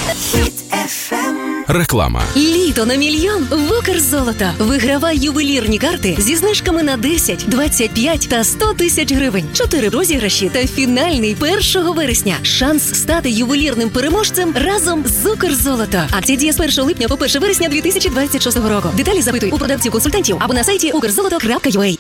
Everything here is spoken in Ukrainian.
Реклама. Літо на мільйон в Укрзолото. Вигравай ювелірні карти зі знижками на 10, 25 та 100 тисяч гривень. 4 розіграші та фінальний 1 вересня. Шанс стати ювелірним переможцем разом з Укрзолото. Акція діє з 1 липня по 1 вересня 2026 року. Деталі запитуй у продавців-консультантів або на сайті ukrzoloto.ua.